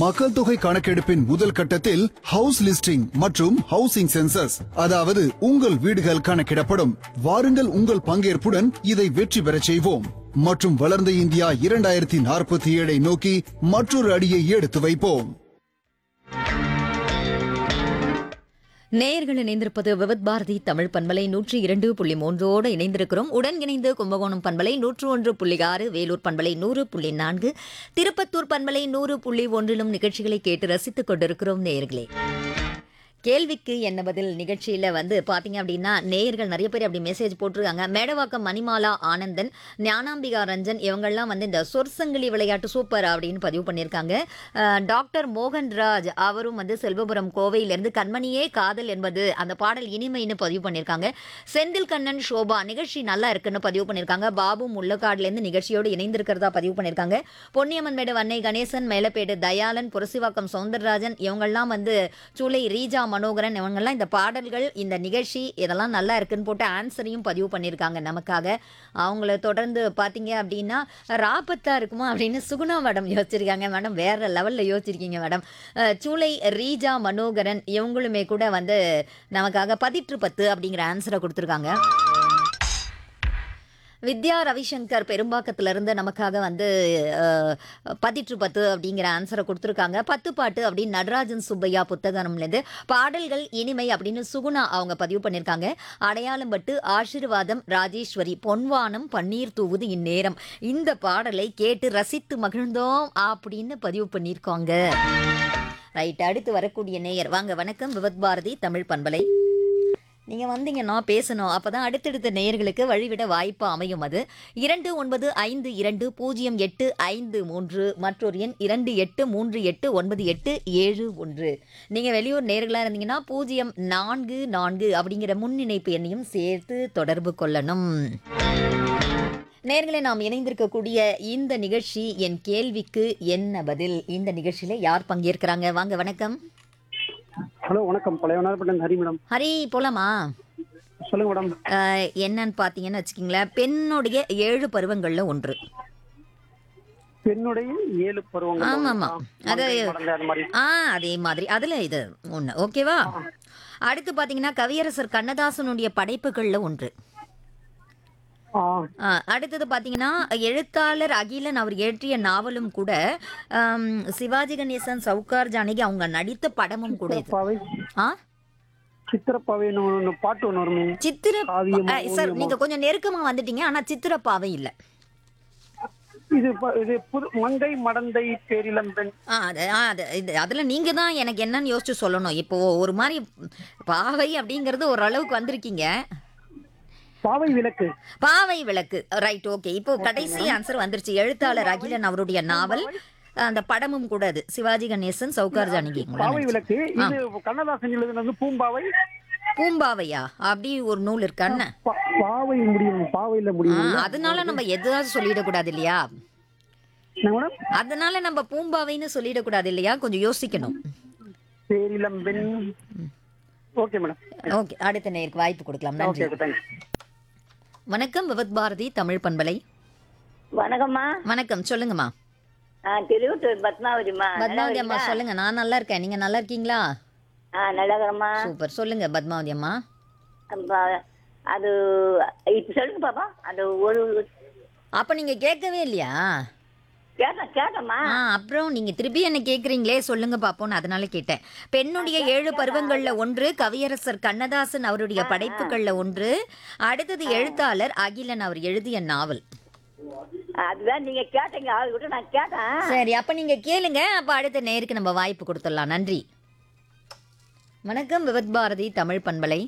மக்கள் தொகை கணக்கெடுப்பின் முதல் கட்டத்தில் ஹவுஸ் லிஸ்டிங் மற்றும் ஹவுசிங் சென்சஸ், அதாவது உங்கள் வீடுகள் கணக்கிடப்படும். வாருங்கள், உங்கள் பங்கேற்புடன் இதை வெற்றி பெறச் செய்வோம் மற்றும் வளர்ந்த இந்தியா 2047 நோக்கி மற்றொரு அடியை எடுத்து வைப்போம். நேயர்கள் இணைந்திருப்பது விவித் பாரதி தமிழ் பண்பலை 102.3 இணைந்திருக்கிறோம். உடன் இணைந்து கும்பகோணம் பண்பலை 101.6, வேலூர் பண்பலை 100.4, திருப்பத்தூர் பண்பலை 100.1 நிகழ்ச்சிகளை கேட்டு ரசித்துக் கொண்டிருக்கிறோம். நேயர்களே, கேள்விக்கு என்ன பதில் நிகழ்ச்சியில பாத்தீங்க அப்படின்னா நேயர்கள் நிறைய பேர் அப்படி மெசேஜ் போட்டிருக்காங்க. மேடவாக்கம் மணிமாலா ஆனந்தன், ஞானாம்பிகா ரஞ்சன் இவங்கெல்லாம் இந்த சொற்சங்கிலி விளையாட்டு சூப்பர் அப்படின்னு பதிவு பண்ணியிருக்காங்க. டாக்டர் மோகன்ராஜ் அவரும் செல்வபுரம் கோவையிலிருந்து கண்மணியே காதல் என்பது அந்த பாடல் இனிமைன்னு பதிவு பண்ணியிருக்காங்க. செந்தில் கண்ணன் சோபா நிகழ்ச்சி நல்லா இருக்குன்னு பதிவு பண்ணியிருக்காங்க. பாபு முள்ளக்காடுலேருந்து நிகழ்ச்சியோடு இணைந்திருக்கிறதா பதிவு பண்ணியிருக்காங்க. பொன்னியம்மன் மேடு வன்னை கணேசன், மேலப்பேடு தயாளன், புரசிவாக்கம் சவுந்தரராஜன் இவங்கெல்லாம் சூளை ரீஜா மனோகரன் இவங்கெல்லாம் இந்த பாடல்கள் இந்த நிகழ்ச்சி இதெல்லாம் நல்லா இருக்குன்னு போட்டு ஆன்சரையும் பதிவு பண்ணியிருக்காங்க நமக்காக. அவங்கள தொடர்ந்து பார்த்தீங்க அப்படின்னா ராபத்தா இருக்குமா அப்படின்னு சுகுணா மேடம் யோசிச்சிருக்காங்க. மேடம் வேற லெவலில் யோசிச்சிருக்கீங்க மேடம். சூளை ரீஜா மனோகரன் இவங்களுமே கூட நமக்காக 10 அப்படிங்கிற ஆன்சரை கொடுத்துருக்காங்க. வித்யா ரவிசங்கர் பெரும்பாக்கத்திலிருந்து நமக்காக 10 அப்படிங்கிற ஆன்சரை கொடுத்துருக்காங்க. 10 பாட்டு அப்படின்னு நடராஜன் சுப்பையா புத்தகம்லேருந்து பாடல்கள் இனிமை அப்படின்னு சுகுணா அவங்க பதிவு பண்ணியிருக்காங்க. அடையாளம் பட்டு ஆசீர்வாதம் ராஜேஸ்வரி, பொன்வானம் பன்னீர் தூவுது இந்நேரம் இந்த பாடலை கேட்டு ரசித்து மகிழ்ந்தோம் அப்படின்னு பதிவு பண்ணியிருக்காங்க. ரைட், அடுத்து வரக்கூடிய நேயர் வாங்க. வணக்கம், விவித் பாரதி தமிழ் பண்பலை. நீங்கள் வந்தீங்கன்னா பேசணும், அப்போ தான் அடுத்தடுத்த நேயர்களுக்கு வழிவிட வாய்ப்பு அமையும். அது 29520853 மற்றொரு எண் 28389871. நீங்கள் வெளியூர் நேயர்களாக இருந்தீங்கன்னா 044 அப்படிங்கிற முன்னிணைப்பு எண்ணையும் சேர்த்து தொடர்பு கொள்ளணும். நேயர்களே, நாம் இணைந்திருக்கக்கூடிய இந்த நிகழ்ச்சி என் கேள்விக்கு என்ன பதில். இந்த நிகழ்ச்சியில் யார் பங்கேற்கிறாங்க? வாங்க. வணக்கம். ஹலோ, வணக்கம். பழையவனார்பட்டன் ஹரி மேடம். ஹரி, போலாமா? சொல்லுங்க மேடம். என்னன்னு பாத்தீங்கன்னு வச்சுக்கீங்களேன், பெண்ணுடைய 7 பருவங்கள்ல ஒன்று. பெண்ணுடைய 7 பருவங்கள். ஆமாமா, அதே மாதிரி அதுல இது ஒண்ணு. ஓகேவா? அடுத்து பாத்தீங்கன்னா கவியரசர் கண்ணதாசனுடைய படைப்புகள்ல ஒன்று. அடுத்தது பாத்தீங்கன்னா எழுத்தாளர் அகிலன் அவர் இயற்றிய நாவலும் கூட, சிவாஜி கணேசன், சவுகார் ஜானகி அவங்க நடித்த படமும் கூட. பாட்டு ஒன்று வரும். சார், நீங்க கொஞ்சம் நெருக்கமா வந்துட்டீங்க, ஆனா சித்திரப்பாவை இல்ல. இது மங்கை மடந்தை பேரிளம்பெண். அதுல நீங்க தான் எனக்கு என்னன்னு யோசிச்சு சொல்லணும். இப்போ ஒரு மாதிரி பாவை அப்படிங்கறது ஓரளவுக்கு வந்திருக்கீங்க. பாவை விளக்கு. பாவை விளக்கு, ரைட். ஓகே, இப்போ கடைசி ஆன்சர் வந்துருச்சு. எழுத்தாளர் அகிலன் அவருடைய நாவல், அந்த படமும் கூட அது சிவாஜி கணேசன், சவுகார் ஜானகி. பாவை விளக்கு. இது கண்ணதாசன் எழுதுனது பூம்பாவை. பூம்பாவையா? அப்படி ஒரு நூல் இருக்கான்னு பாவை முடியும், பாவையில முடியும். அதனால நம்ம எதாவது சொல்லிடக்கூடாது இல்லையா? அதனால நம்ம பூம்பாவைன்னு சொல்லிடக்கூடாது இல்லையா? கொஞ்சம் யோசிக்கணும். பேரிளம்பெண். Okay madam. ஓகே, அடுத்த நேருக்கு வாய்ப்பு கொடுக்கலாம். நன்றி. வணக்கம், விவித் பாரதி தமிழ் பண்பலை. வணக்கம்மா. வணக்கம், சொல்லுங்கம்மா. திருவட்டூர் பத்மாவதிமா. பத்மாவதி அம்மா சொல்லுங்க. நான் நல்லா இருக்கேன், நீங்க நல்லா இருக்கீங்களா? நல்லா இருக்கிறேம்மா. சூப்பர். சொல்லுங்க பத்மாவதி அம்மா. அது இப்ப சொல்லுங்க பாப்பா. அது ஒரு அப்ப நீங்க கேட்கவே இல்லையா? கேட்டம்மா. அப்புறம் நீங்க திருப்பி என்ன கேக்குறீங்களே, சொல்லுங்க பாப்போம். அதனால கேட்டேன். பெண்ணுடைய 7 பருவங்கள்ல ஒன்று, கவியரசர் கண்ணதாசன் அவருடைய படைப்புகள்ல ஒன்று. அடுத்தது எழுத்தாளர் அகிலன் அவர் எழுதிய நாவல். அதுதான் நீங்க கேட்டீங்க, அவர்கிட்ட நான் கேட்டேன். சரி, அப்ப நீங்க கேளுங்க. அப்ப அடுத்த நேருக்கு நம்ம வாய்ப்பு கொடுத்துடலாம். நன்றி. வணக்கம், விவித் பாரதி தமிழ் பண்பலை.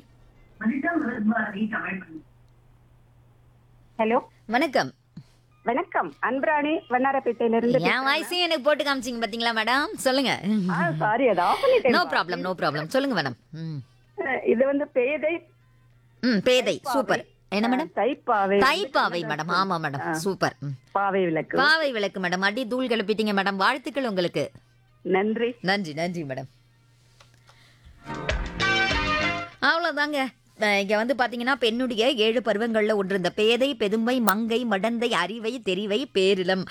ஹலோ, வணக்கம். வணக்கம். அன்பராணி வண்ணாரப்பேட்டையில இருந்து. என் வாய்ஸையும் எனக்கு போட்டு காமிச்சிங்க பாத்தீங்களா மேடம்? சொல்லுங்க. சாரி, அது ஆஃப் பண்ணிட்டேன். No problem. சொல்லுங்க மேடம். இது பேதை. பேதை, சூப்பர். என்ன மேடம்? தைப்பாவை மேடம். ஆமா மேடம், சூப்பர். பாவை விளக்கு மேடம். அடி தூள் கிளப்பிட்டீங்க மேடம். வாழ்த்துக்கள் உங்களுக்கு. நன்றி மேடம். அவ்வளவுதாங்க. இங்க பாத்தீங்கன்னா பெண்ணுடைய 7 பருவங்கள்ல ஒன்று. இந்த பேதை, பெதுமை, மங்கை, மடந்தை, அறிவை, தெரிவை, பேரிலம்